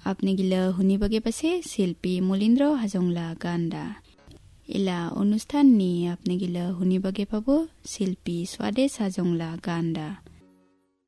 আপনি গিলা শুনিবগে পাছে শিল্পী মলীন্দ্ৰ হাজংলা গান্দা ইলা অনুষ্ঠান নি আপনি গিলা শুনিবগে পাব শিল্পী স্বাদেশ হাজংলা গান্দা